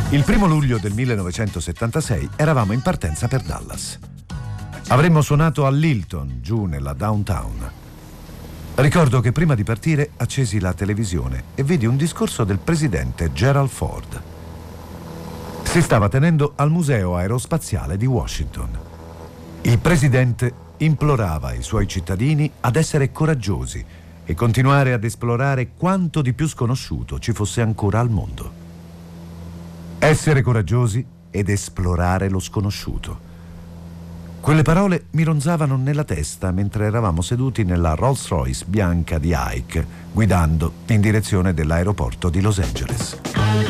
Il 1 luglio del 1976 eravamo in partenza per Dallas. Avremmo suonato all'Hilton, giù nella downtown. Ricordo che prima di partire accesi la televisione e vidi un discorso del presidente Gerald Ford. Si stava tenendo al Museo Aerospaziale di Washington. Il presidente implorava i suoi cittadini ad essere coraggiosi e continuare ad esplorare quanto di più sconosciuto ci fosse ancora al mondo. Essere coraggiosi ed esplorare lo sconosciuto. Quelle parole mi ronzavano nella testa mentre eravamo seduti nella Rolls Royce bianca di Ike, guidando in direzione dell'aeroporto di Los Angeles.